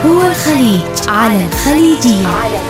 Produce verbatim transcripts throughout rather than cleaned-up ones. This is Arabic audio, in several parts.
هو الخليج على الخليجية.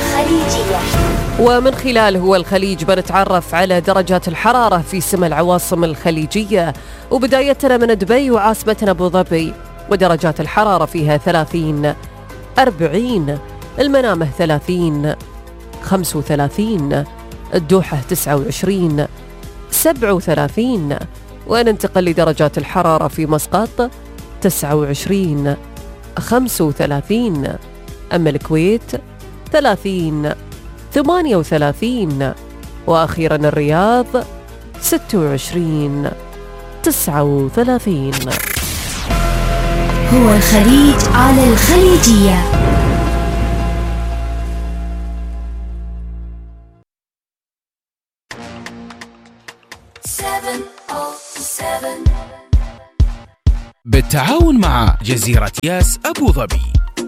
ومن خلال هو الخليج بنتعرف على درجات الحرارة في سما العواصم الخليجية، وبدايتنا من دبي وعاصمتنا أبو ظبي، ودرجات الحرارة فيها ثلاثين، أربعين، المنامة ثلاثين، خمسة وثلاثين، الدوحة تسعة وعشرين، سبعة وثلاثين، وننتقل لدرجات الحرارة في مسقط تسعة وعشرين، خمسة وثلاثين، أما الكويت ثلاثين، ثمانية وثلاثين، وأخيرا الرياض ستة وعشرين، تسعة وثلاثين. هو الخليج على الخليجية. بالتعاون مع جزيرة ياس أبو ظبي.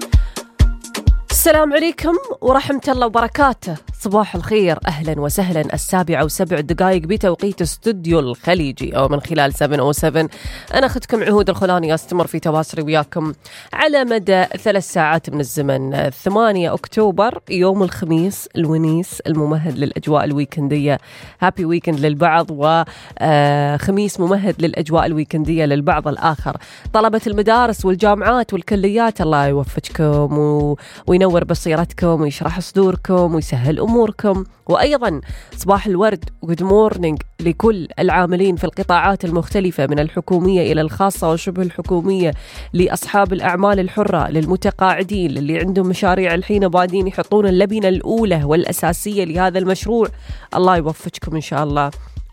السلام عليكم ورحمة الله وبركاته، صباح الخير، أهلا وسهلا. السابعة وسبع دقائق بتوقيت استوديو الخليجي أو من خلال سبعة أو سبعة. أنا أخذكم عهود الخلاني، أستمر في تواصلي وياكم على مدى ثلاث ساعات من الزمن. ثمانية أكتوبر يوم الخميس الونيس الممهد للأجواء الويكندية. هابي ويكند للبعض، وخميس ممهد للأجواء الويكندية للبعض الآخر. طلبة المدارس والجامعات والكليات الله يوفقكم وينور بصيرتكم ويشرح صدوركم ويسهل أموركم. وأيضا صباح الورد وجود مورنينج لكل العاملين في القطاعات المختلفة من الحكومية إلى الخاصة وشبه الحكومية، لأصحاب الأعمال الحرة، للمتقاعدين، اللي عندهم مشاريع الحين بادين يحطون اللبنة الأولى والأساسية لهذا المشروع. الله يوفقكم إن شاء الله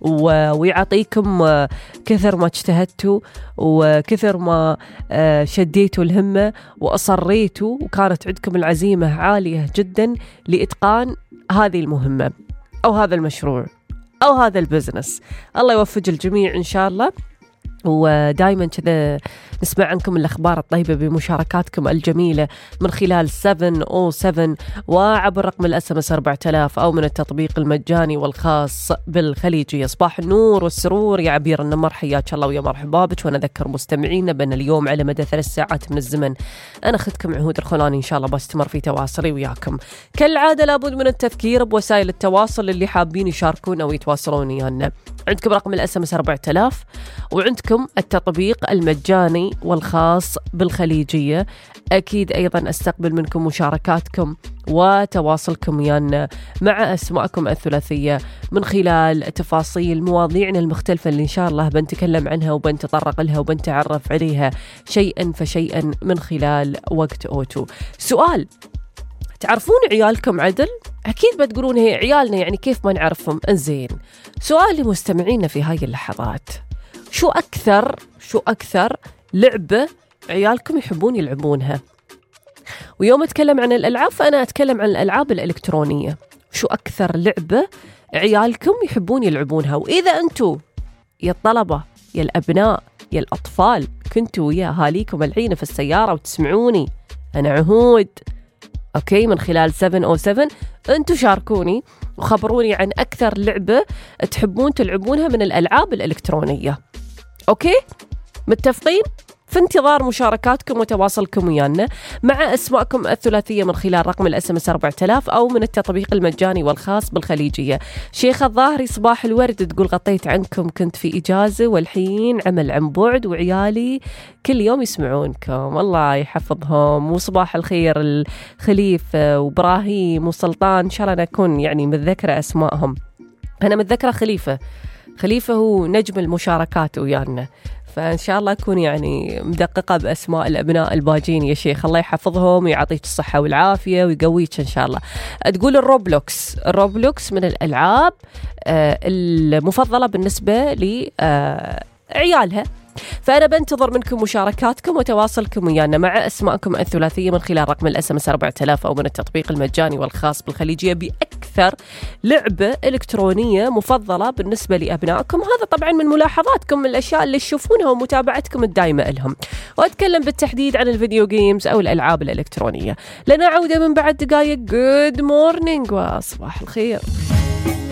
ويعطيكم كثر ما اجتهدتوا وكثر ما شديتوا الهمة وأصريتوا وكانت عندكم العزيمة عالية جدا لإتقان هذه المهمة أو هذا المشروع أو هذا البزنس. الله يوفق الجميع إن شاء الله. ودائما كذا نسمع عنكم الأخبار الطيبة بمشاركاتكم الجميلة من خلال سبعة أو سبعة وعبر رقم الأس ام اس أربعة آلاف أو من التطبيق المجاني والخاص بالخليجية. صباح النور والسرور يا عبير النمر، حياك الله ويا مرحبا بك. وانا اذكر مستمعينا بان اليوم على مدى ثلاث ساعات من الزمن انا اخذكم عهود الخلاني ان شاء الله بستمر في تواصلي وياكم. كالعادة لابد من التذكير بوسائل التواصل اللي حابين يشاركون او يتواصلون ويانا. عندكم رقم الأس ام اس أربعة آلاف وعندكم التطبيق المجاني والخاص بالخليجية. أكيد أيضا أستقبل منكم مشاركاتكم وتواصلكم ويانا مع أسماءكم الثلاثية من خلال تفاصيل مواضيعنا المختلفة اللي إن شاء الله بنتكلم عنها وبنتطرق لها وبنتعرف عليها شيئا فشيئا من خلال وقت أوتو. سؤال: تعرفون عيالكم عدل؟ أكيد بتقولون هي عيالنا، يعني كيف ما نعرفهم؟ انزين، سؤال لمستمعينا في هاي اللحظات: شو أكثر شو أكثر لعبة عيالكم يحبون يلعبونها؟ ويوم أتكلم عن الألعاب فأنا أتكلم عن الألعاب الإلكترونية. شو أكثر لعبة عيالكم يحبون يلعبونها؟ وإذا أنتوا يا الطلبة يا الأبناء يا الأطفال كنتوا ويا أهاليكم الحين في السيارة وتسمعوني، أنا عهود أوكي من خلال سبعة أو سبعة أنتوا شاركوني وخبروني عن أكثر لعبة تحبون تلعبونها من الألعاب الإلكترونية. أوكي متفقين؟ في انتظار مشاركاتكم وتواصلكم ويانا مع أسماءكم الثلاثية من خلال رقم الأس ام اس أربعة آلاف أو من التطبيق المجاني والخاص بالخليجية. شيخة الظاهري صباح الورد تقول غطيت عنكم، كنت في إجازة والحين عمل عن بعد وعيالي كل يوم يسمعونكم، الله يحفظهم. وصباح الخير الخليفة وإبراهيم وسلطان، إن شاء الله نكون يعني متذكرة أسمائهم. أنا متذكرة خليفة خليفة هو نجم المشاركات ويانا، فإن شاء الله أكون يعني مدققة بأسماء الأبناء الباجين يا شيخ، الله يحفظهم ويعطيك الصحة والعافية ويقويك إن شاء الله. تقول الروبلوكس الروبلوكس من الألعاب آه المفضلة بالنسبة لعيالها. آه فأنا بنتظر منكم مشاركاتكم وتواصلكم ويانا مع أسماءكم الثلاثية من خلال رقم الأس ام اس أربعة آلاف أو من التطبيق المجاني والخاص بالخليجية بأكثر لعبة إلكترونية مفضلة بالنسبة لأبنائكم. هذا طبعا من ملاحظاتكم من الأشياء اللي تشوفونها ومتابعتكم الدائمة لهم. وأتكلم بالتحديد عن الفيديو جيمز أو الألعاب الإلكترونية. لنا عودة من بعد دقائق. جود مورنينج وصباح الخير.